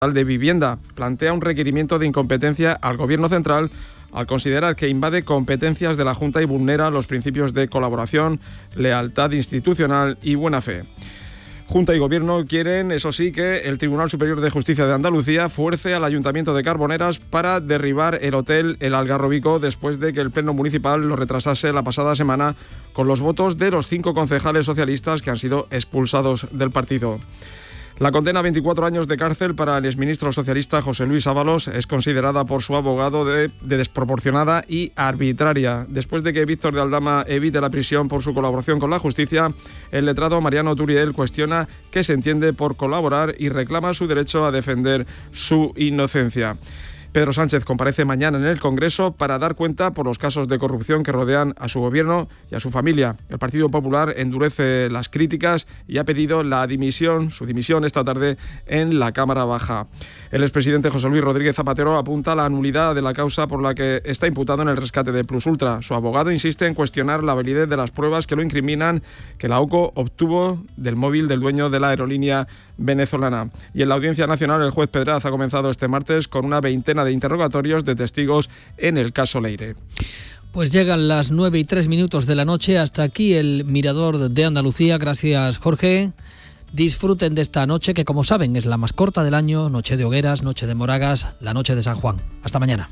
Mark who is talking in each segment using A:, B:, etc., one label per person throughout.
A: de Vivienda. Plantea un requerimiento de incompetencia al Gobierno central al considerar que invade competencias de la Junta y vulnera los principios de colaboración, lealtad institucional y buena fe. Junta y Gobierno quieren, eso sí, que el Tribunal Superior de Justicia de Andalucía fuerce al Ayuntamiento de Carboneras para derribar el hotel El Algarrobico después de que el Pleno Municipal lo retrasase la pasada semana con los votos de los 5 concejales socialistas que han sido expulsados del partido. La condena a 24 años de cárcel para el exministro socialista José Luis Ábalos es considerada por su abogado de desproporcionada y arbitraria. Después de que Víctor de Aldama evite la prisión por su colaboración con la justicia, el letrado Mariano Turiel cuestiona qué se entiende por colaborar y reclama su derecho a defender su inocencia. Pedro Sánchez comparece mañana en el Congreso para dar cuenta por los casos de corrupción que rodean a su gobierno y a su familia. El Partido Popular endurece las críticas y ha pedido su dimisión esta tarde en la Cámara Baja. El expresidente José Luis Rodríguez Zapatero apunta a la nulidad de la causa por la que está imputado en el rescate de Plus Ultra. Su abogado insiste en cuestionar la validez de las pruebas que lo incriminan que la AUCO obtuvo del móvil del dueño de la aerolínea venezolana. Y en la Audiencia Nacional el juez Pedraz ha comenzado este martes con una veintena de interrogatorios de testigos en el caso Leire.
B: Pues llegan las 9:03 de la noche. Hasta aquí el Mirador de Andalucía. Gracias, Jorge. Disfruten de esta noche que, como saben, es la más corta del año. Noche de hogueras, noche de moragas, la noche de San Juan. Hasta mañana.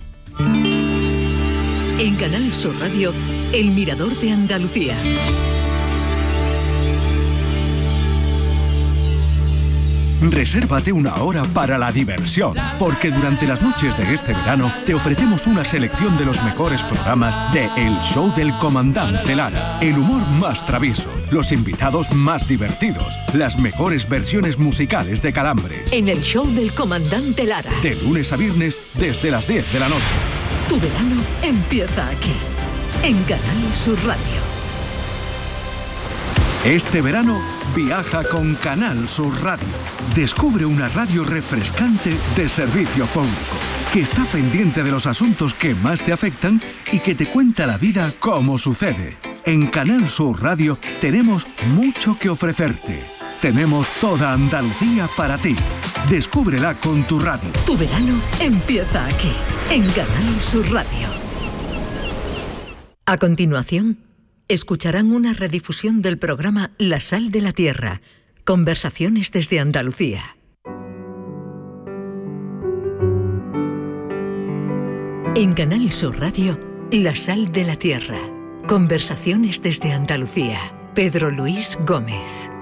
C: En Canal Sur Radio, el Mirador de Andalucía.
D: Resérvate una hora para la diversión, porque durante las noches de este verano te ofrecemos una selección de los mejores programas de El Show del Comandante Lara. El humor más travieso, los invitados más divertidos, las mejores versiones musicales de Calambres.
C: En El Show del Comandante Lara.
D: De lunes a viernes desde las 10 de la noche.
C: Tu verano empieza aquí, en Canal Sur Radio.
D: Este verano viaja con Canal Sur Radio. Descubre una radio refrescante de servicio público, que está pendiente de los asuntos que más te afectan y que te cuenta la vida como sucede. En Canal Sur Radio tenemos mucho que ofrecerte. Tenemos toda Andalucía para ti. Descúbrela con tu radio.
C: Tu verano empieza aquí, en Canal Sur Radio. A continuación, escucharán una redifusión del programa La Sal de la Tierra, conversaciones desde Andalucía. En Canal Sur Radio, La Sal de la Tierra, conversaciones desde Andalucía. Pedro Luis Gómez.